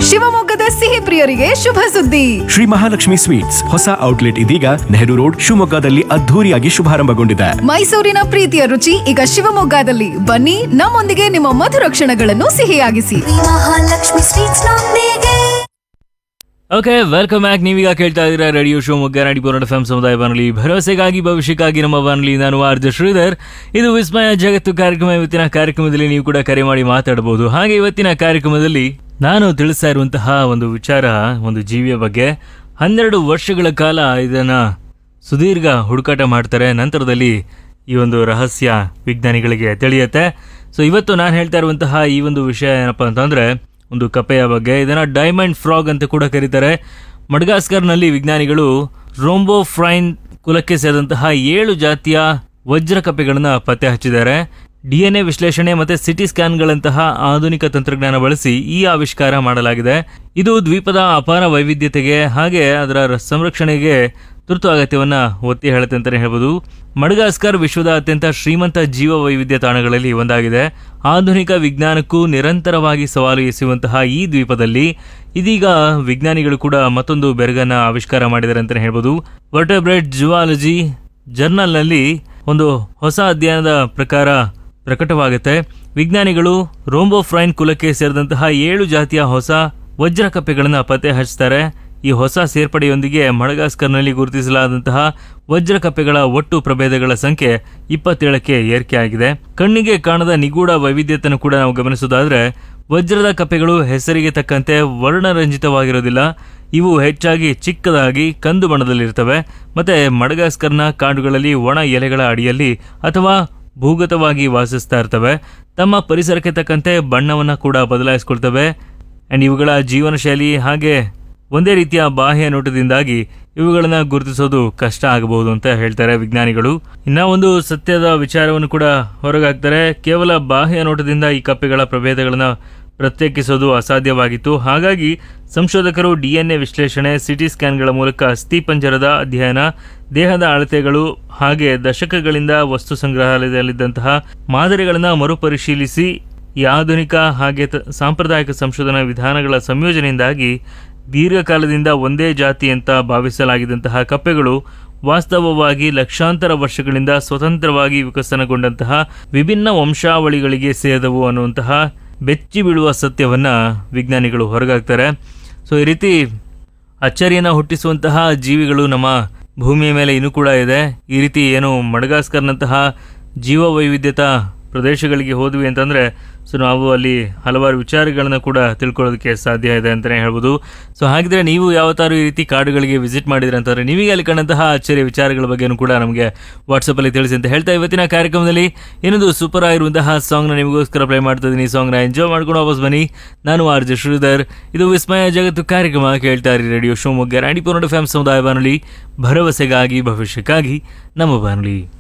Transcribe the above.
ಶಿವಮೊಗ್ಗದ ಸಿಹಿ ಪ್ರಿಯರಿಗೆ ಶುಭ ಸುದ್ದಿ. ಶ್ರೀ ಮಹಾಲಕ್ಷ್ಮಿ ಸ್ವೀಟ್ಸ್ ಹೊಸ ಔಟ್ಲೆಟ್ ಇದೀಗ ನೆಹರು ರೋಡ್ ಶಿವಮೊಗ್ಗದಲ್ಲಿ ಅದ್ಧೂರಿಯಾಗಿ ಶುಭಾರಂಭಗೊಂಡಿದೆ. ಮೈಸೂರಿನ ಪ್ರೀತಿಯ ರುಚಿ ಈಗ ಶಿವಮೊಗ್ಗದಲ್ಲಿ. ಬನ್ನಿ, ನಮ್ಮೊಂದಿಗೆ ನಿಮ್ಮ ಮಧುರ ಕ್ಷಣಗಳನ್ನು ಸಿಹಿಯಾಗಿಸಿ. ಮಹಾಲಕ್ಷ್ಮಿ ಸ್ವೀಟ್ಸ್ ನೊಂದಿಗೆ. Okay, welcome back. ನೀವೀಗ ಕೇಳ್ತಾ ಇದ್ದೀರಾ ರೇಡಿಯೋ ಶಿವಮೊಗ್ಗ 94 FM ಸಮುದಾಯ ಬಾನುಲಿ, ಭರವಸೆಗಾಗಿ ಭವಿಷ್ಯಕ್ಕಾಗಿ ನಮ್ಮ ಬಾನುಲಿ. ನಾನು ಆರ್ಜೆ ಶ್ರೀಧರ್. ಇದು ವಿಸ್ಮಯ ಜಗತ್ತು ಕಾರ್ಯಕ್ರಮ. ಇವತ್ತಿನ ಕಾರ್ಯಕ್ರಮದಲ್ಲಿ ನೀವು ಕೂಡ ಕರೆ ಮಾಡಿ ಮಾತಾಡಬಹುದು. ಹಾಗೆ ಇವತ್ತಿನ ಕಾರ್ಯಕ್ರಮದಲ್ಲಿ ನಾನು ತಿಳಿಸ್ತಾ ಇರುವಂತಹ ಒಂದು ವಿಚಾರ, ಒಂದು ಜೀವಿಯ ಬಗ್ಗೆ. 12 ವರ್ಷಗಳ ಕಾಲ ಇದನ್ನ ಸುದೀರ್ಘ ಹುಡುಕಾಟ ಮಾಡ್ತಾರೆ. ನಂತರದಲ್ಲಿ ಈ ಒಂದು ರಹಸ್ಯ ವಿಜ್ಞಾನಿಗಳಿಗೆ ತಿಳಿಯುತ್ತೆ. ಸೊ ಇವತ್ತು ನಾನು ಹೇಳ್ತಾ ಇರುವಂತಹ ಈ ಒಂದು ವಿಷಯ ಏನಪ್ಪಾ ಅಂತಂದ್ರೆ, ಒಂದು ಕಪ್ಪೆಯ ಬಗ್ಗೆ. ಇದನ್ನ ಡೈಮಂಡ್ ಫ್ರಾಗ್ ಅಂತ ಕೂಡ ಕರೀತಾರೆ. ಮಡಗಾಸ್ಕರ್ನಲ್ಲಿ ವಿಜ್ಞಾನಿಗಳು ರೋಂಬೋಫ್ರೈನ್ ಕುಲಕ್ಕೆ ಸೇರಿದಂತಹ 7 ಜಾತಿಯ ವಜ್ರ ಕಪ್ಪೆಗಳನ್ನ ಪತ್ತೆ ಹಚ್ಚಿದ್ದಾರೆ. DNA ವಿಶ್ಲೇಷಣೆ ಮತ್ತೆ ಸಿಟಿ ಸ್ಕ್ಯಾನ್ಗಳಂತಹ ಆಧುನಿಕ ತಂತ್ರಜ್ಞಾನ ಬಳಸಿ ಈ ಆವಿಷ್ಕಾರ ಮಾಡಲಾಗಿದೆ. ಇದು ದ್ವೀಪದ ಅಪಾರ ವೈವಿಧ್ಯತೆಗೆ ಹಾಗೆ ಅದರ ಸಂರಕ್ಷಣೆಗೆ ತುರ್ತು ಅಗತ್ಯವನ್ನ ಒತ್ತಿ ಹೇಳುತ್ತೆ ಅಂತಾನೆ ಹೇಳ್ಬೋದು. ಮಡಗಾಸ್ಕರ್ ವಿಶ್ವದ ಅತ್ಯಂತ ಶ್ರೀಮಂತ ಜೀವ ವೈವಿಧ್ಯ ತಾಣಗಳಲ್ಲಿ ಒಂದಾಗಿದೆ. ಆಧುನಿಕ ವಿಜ್ಞಾನಕ್ಕೂ ನಿರಂತರವಾಗಿ ಸವಾಲು ಎಸೆಯುವಂತಹ ಈ ದ್ವೀಪದಲ್ಲಿ ಇದೀಗ ವಿಜ್ಞಾನಿಗಳು ಕೂಡ ಮತ್ತೊಂದು ಬೆರಗನ್ನ ಆವಿಷ್ಕಾರ ಮಾಡಿದ್ದಾರೆ ಅಂತಾನೆ ಹೇಳ್ಬೋದು. ವರ್ಟೆಬ್ರೇಟ್ ಜುವಾಲಜಿ ಜರ್ನಲ್ನಲ್ಲಿ ಒಂದು ಹೊಸ ಅಧ್ಯಯನದ ಪ್ರಕಾರ ಪ್ರಕಟವಾಗುತ್ತೆ. ವಿಜ್ಞಾನಿಗಳು ರೋಂಬೋಫ್ರೈನ್ ಕುಲಕ್ಕೆ ಸೇರಿದಂತಹ 7 ಜಾತಿಯ ಹೊಸ ವಜ್ರ ಕಪ್ಪೆಗಳನ್ನು ಪತ್ತೆ ಹಚ್ತಾರೆ. ಈ ಹೊಸ ಸೇರ್ಪಡೆಯೊಂದಿಗೆ ಮಡಗಾಸ್ಕರ್ನಲ್ಲಿ ಗುರುತಿಸಲಾದಂತಹ ವಜ್ರ ಕಪ್ಪೆಗಳ ಒಟ್ಟು ಪ್ರಭೇದಗಳ ಸಂಖ್ಯೆ 27ಕ್ಕೆ ಏರಿಕೆಯಾಗಿದೆ. ಕಣ್ಣಿಗೆ ಕಾಣದ ನಿಗೂಢ ವೈವಿಧ್ಯತೆಯನ್ನು ಕೂಡ ನಾವು ಗಮನಿಸೋದಾದ್ರೆ, ವಜ್ರದ ಕಪ್ಪೆಗಳು ಹೆಸರಿಗೆ ತಕ್ಕಂತೆ ವರ್ಣರಂಜಿತವಾಗಿರೋದಿಲ್ಲ. ಇವು ಹೆಚ್ಚಾಗಿ ಚಿಕ್ಕದಾಗಿ ಕಂದು ಬಣ್ಣದಲ್ಲಿರ್ತವೆ. ಮತ್ತೆ ಮಡಗಾಸ್ಕರ್ನ ಕಾಡುಗಳಲ್ಲಿ ಒಣ ಎಲೆಗಳ ಅಡಿಯಲ್ಲಿ ಅಥವಾ ಭೂಗತವಾಗಿ ವಾಸಿಸ್ತಾ ಇರ್ತವೆ. ತಮ್ಮ ಪರಿಸರಕ್ಕೆ ತಕ್ಕಂತೆ ಬಣ್ಣವನ್ನು ಕೂಡ ಬದಲಾಯಿಸಿಕೊಳ್ತವೆ. ಅಂಡ್ ಇವುಗಳ ಜೀವನ ಶೈಲಿ ಹಾಗೆ ಒಂದೇ ರೀತಿಯ ಬಾಹ್ಯ ನೋಟದಿಂದಾಗಿ ಇವುಗಳನ್ನ ಗುರುತಿಸೋದು ಕಷ್ಟ ಆಗಬಹುದು ಅಂತ ಹೇಳ್ತಾರೆ ವಿಜ್ಞಾನಿಗಳು. ಇನ್ನ ಒಂದು ಸತ್ಯದ ವಿಚಾರವನ್ನು ಕೂಡ ಹೊರಗಾಕ್ತಾರೆ. ಕೇವಲ ಬಾಹ್ಯ ನೋಟದಿಂದ ಈ ಕಪ್ಪೆಗಳ ಪ್ರಭೇದಗಳನ್ನ ಪ್ರತ್ಯೇಕಿಸೋದು ಅಸಾಧ್ಯವಾಗಿತ್ತು. ಹಾಗಾಗಿ ಸಂಶೋಧಕರು DNA ವಿಶ್ಲೇಷಣೆ, ಸಿಟಿ ಸ್ಕ್ಯಾನ್ಗಳ ಮೂಲಕ ಅಸ್ಥಿಪಂಜರದ ಅಧ್ಯಯನ, ದೇಹದ ಅಳತೆಗಳು ಹಾಗೆ ದಶಕಗಳಿಂದ ವಸ್ತು ಸಂಗ್ರಹಾಲಯದಲ್ಲಿದ್ದಂತಹ ಮಾದರಿಗಳನ್ನು ಮರುಪರಿಶೀಲಿಸಿ ಈ ಆಧುನಿಕ ಹಾಗೆ ಸಾಂಪ್ರದಾಯಿಕ ಸಂಶೋಧನಾ ವಿಧಾನಗಳ ಸಂಯೋಜನೆಯಿಂದಾಗಿ ದೀರ್ಘಕಾಲದಿಂದ ಒಂದೇ ಜಾತಿ ಅಂತ ಭಾವಿಸಲಾಗಿದ್ದಂತಹ ಕಪ್ಪೆಗಳು ವಾಸ್ತವವಾಗಿ ಲಕ್ಷಾಂತರ ವರ್ಷಗಳಿಂದ ಸ್ವತಂತ್ರವಾಗಿ ವಿಕಸನಗೊಂಡಂತಹ ವಿಭಿನ್ನ ವಂಶಾವಳಿಗಳಿಗೆ ಸೇರಿದವು ಅನ್ನುವಂತಹ ಬೆಚ್ಚಿ ಬೀಳುವ ಸತ್ಯವನ್ನ ವಿಜ್ಞಾನಿಗಳು ಹೊರಗಾಕ್ತಾರೆ. ಸೊ ಈ ರೀತಿ ಅಚ್ಚರಿಯನ್ನು ಹುಟ್ಟಿಸುವಂತಹ ಜೀವಿಗಳು ನಮ್ಮ ಭೂಮಿಯ ಮೇಲೆ ಇನ್ನೂ ಕೂಡ ಇದೆ. ಈ ರೀತಿ ಏನು ಮಡಗಾಸ್ಕರ್ನಂತಹ ಜೀವ ವೈವಿಧ್ಯತಾ ಪ್ರದೇಶಗಳಿಗೆ ಹೋದ್ವಿ ಅಂತಂದರೆ ಸೊ ನಾವು ಅಲ್ಲಿ ಹಲವಾರು ವಿಚಾರಗಳನ್ನ ಕೂಡ ತಿಳ್ಕೊಳ್ಳೋದಕ್ಕೆ ಸಾಧ್ಯ ಇದೆ ಅಂತಲೇ ಹೇಳ್ಬೋದು. ಸೊ ಹಾಗಿದ್ರೆ ನೀವು ಯಾವತ್ತಾರು ಈ ರೀತಿ ಕಾಡುಗಳಿಗೆ ವಿಸಿಟ್ ಮಾಡಿದ್ರೆ ಅಂತಂದರೆ ನೀವೀಗ ಅಲ್ಲಿ ಕಂಡಂತಹ ಆಶ್ಚರ್ಯ ವಿಚಾರಗಳ ಬಗ್ಗೆನೂ ಕೂಡ ನಮಗೆ ವಾಟ್ಸಪ್ಪಲ್ಲಿ ತಿಳಿಸಿ ಅಂತ ಹೇಳ್ತಾ ಇವತ್ತಿನ ಕಾರ್ಯಕ್ರಮದಲ್ಲಿ ಇನ್ನೊಂದು ಸೂಪರ್ ಆಗಿರುವಂತಹ ಸಾಂಗ್ನ ನಿಮಗೋಸ್ಕರ ಪ್ಲೇ ಮಾಡ್ತಾ ಇದ್ದೀನಿ. ಈ ಸಾಂಗ್ನ ಎಂಜಾಯ್ ಮಾಡ್ಕೊಂಡು ವಾಪಸ್ ಬನ್ನಿ. ನಾನು ಆರ್ಜೆ ಶ್ರೀಧರ್. ಇದು ವಿಸ್ಮಯ ಜಗತ್ತು ಕಾರ್ಯಕ್ರಮ. ಕೇಳ್ತಾ ಇರಿ ರೇಡಿಯೋ ಶಿವಮೊಗ್ಗ 94 FM ಸಮುದಾಯ ಬಾನುಲಿ, ಭರವಸೆಗಾಗಿ ಭವಿಷ್ಯಕ್ಕಾಗಿ ನಮ್ಮ ಬಾನುಲಿ.